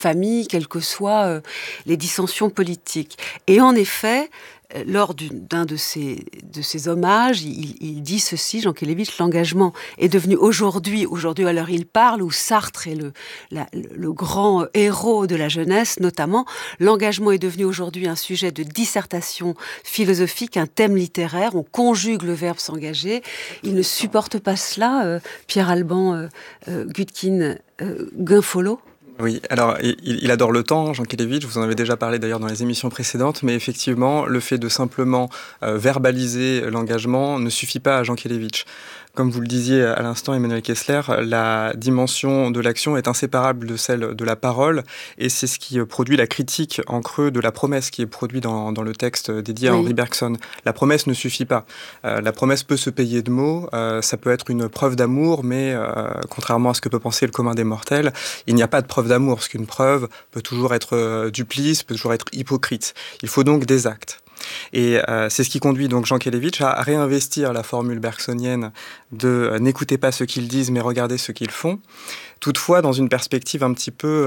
famille, quelles que soient les dissensions politiques. Et en effet, lors d'un de ces hommages, il dit ceci, Jean Kelevitch: l'engagement est devenu aujourd'hui alors il parle, où Sartre est le grand héros de la jeunesse notamment, l'engagement est devenu aujourd'hui un sujet de dissertation philosophique, un thème littéraire, on conjugue le verbe s'engager. Il ne supporte pas cela, Pierre Alban Gutkin Guinfolot. Oui, alors il adore le temps, Jean Kelevitch, vous en avez déjà parlé d'ailleurs dans les émissions précédentes, mais effectivement, le fait de simplement verbaliser l'engagement ne suffit pas à Jean Kelevitch. Comme vous le disiez à l'instant, Emmanuel Kessler, la dimension de l'action est inséparable de celle de la parole, et c'est ce qui produit la critique en creux de la promesse qui est produite dans le texte dédié à Henri Bergson. La promesse ne suffit pas. La promesse peut se payer de mots, ça peut être une preuve d'amour, mais contrairement à ce que peut penser le commun des mortels, il n'y a pas de preuve d'amour, parce qu'une preuve peut toujours être duplice, peut toujours être hypocrite. Il faut donc des actes. Et c'est ce qui conduit donc Jean Kelevitch à réinvestir la formule bergsonienne de n'écoutez pas ce qu'ils disent, mais regardez ce qu'ils font, toutefois dans une perspective un petit peu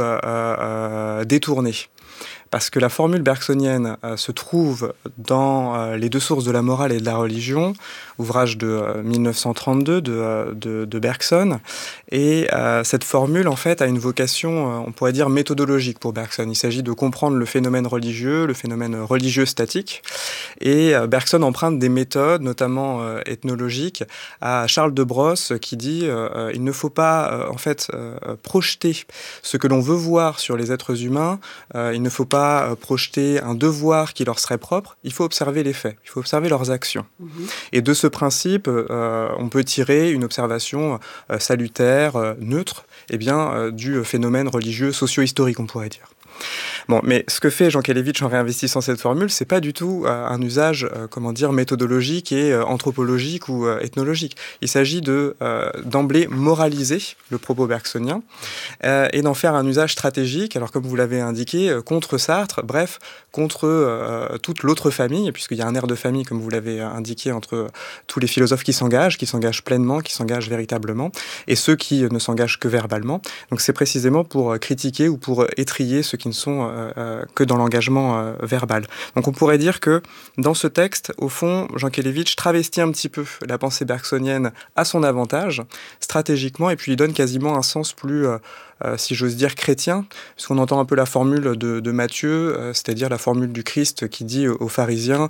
détournée. Parce que la formule bergsonienne se trouve dans Les deux sources de la morale et de la religion, ouvrage de 1932 de Bergson. Et cette formule, en fait, a une vocation, on pourrait dire, méthodologique pour Bergson. Il s'agit de comprendre le phénomène religieux statique. Et Bergson emprunte des méthodes, notamment ethnologiques, à Charles de Brosse, qui dit il ne faut pas, projeter ce que l'on veut voir sur les êtres humains. Il ne faut pas projeter un devoir qui leur serait propre, il faut observer les faits, il faut observer leurs actions. Et de ce principe, on peut tirer une observation salutaire, neutre, du phénomène religieux socio-historique, on pourrait dire. Bon, mais ce que fait Jean Kelevitch en réinvestissant cette formule, c'est pas du tout un usage, méthodologique et anthropologique ou ethnologique. Il s'agit d'emblée moraliser le propos bergsonien et d'en faire un usage stratégique, alors comme vous l'avez indiqué, contre Sartre, bref, contre toute l'autre famille, puisqu'il y a un air de famille, comme vous l'avez indiqué, entre tous les philosophes qui s'engagent pleinement, qui s'engagent véritablement, et ceux qui ne s'engagent que verbalement. Donc c'est précisément pour critiquer ou pour étrier ceux qui ne sont que dans l'engagement verbal. Donc on pourrait dire que dans ce texte, au fond, Jean Kelevitch travestit un petit peu la pensée bergsonienne à son avantage, stratégiquement, et puis lui donne quasiment un sens plus, si j'ose dire, chrétien, parce qu'on entend un peu la formule de Matthieu, c'est-à-dire la formule du Christ qui dit aux pharisiens,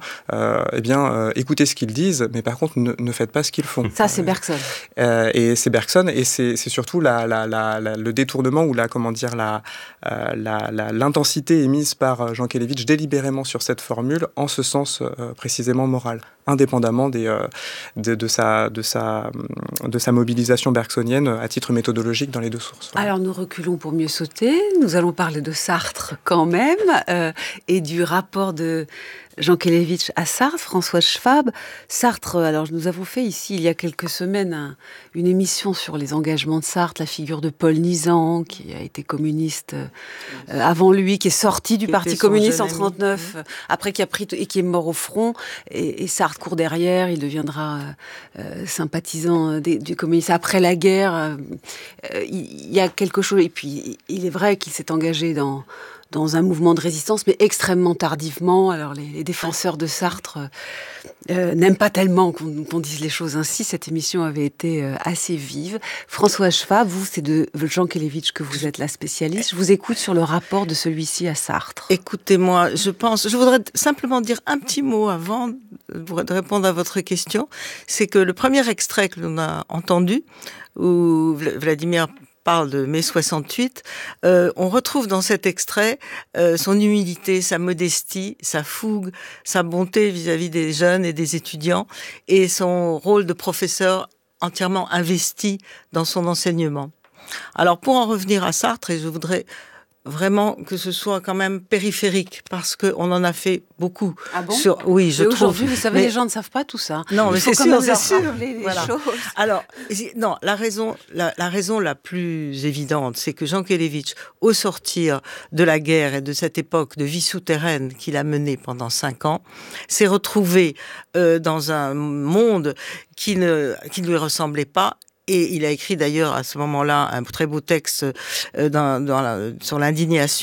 écoutez ce qu'ils disent, mais par contre, ne faites pas ce qu'ils font. Ça, c'est Bergson. Et c'est Bergson, et c'est surtout le détournement ou l'intensité émise par Jean Kelevitch délibérément sur cette formule, en ce sens précisément moral, indépendamment de sa mobilisation bergsonienne à titre méthodologique dans les deux sources. Voilà. Alors nous reculons pour mieux sauter, nous allons parler de Sartre quand même, et du rapport de Jean Kelevitch à Sartre, François Schwab. Sartre, alors nous avons fait ici il y a quelques semaines une émission sur les engagements de Sartre, la figure de Paul Nizan, qui a été communiste avant lui, qui est sorti du Parti communiste en 1939, après qui a pris et qui est mort au front, et Sartre court derrière, il deviendra sympathisant du communisme après la guerre. Il y a quelque chose, et puis il est vrai qu'il s'est engagé dans un mouvement de résistance, mais extrêmement tardivement. Alors les défenseurs de Sartre n'aiment pas tellement qu'on dise les choses ainsi. Cette émission avait été assez vive. François Schwab, vous, c'est de Jean Kelevitch que vous êtes la spécialiste. Je vous écoute sur le rapport de celui-ci à Sartre. Écoutez-moi, je voudrais simplement dire un petit mot avant de répondre à votre question. C'est que le premier extrait que l'on a entendu, où Vladimir parle de mai 68, on retrouve dans cet extrait son humilité, sa modestie, sa fougue, sa bonté vis-à-vis des jeunes et des étudiants, et son rôle de professeur entièrement investi dans son enseignement. Alors pour en revenir à Sartre, et je voudrais vraiment que ce soit quand même périphérique, parce qu'on en a fait beaucoup. Ah bon ? Oui, je trouve. Aujourd'hui, vous savez, les gens ne savent pas tout ça. Non, mais c'est sûr, c'est sûr. Voilà. Alors, non, la raison la plus évidente, c'est que Jean Kelevitch, au sortir de la guerre et de cette époque de vie souterraine qu'il a menée pendant 5 ans, s'est retrouvé dans un monde qui ne lui ressemblait pas, Et il a écrit d'ailleurs à ce moment-là un très beau texte sur l'indignation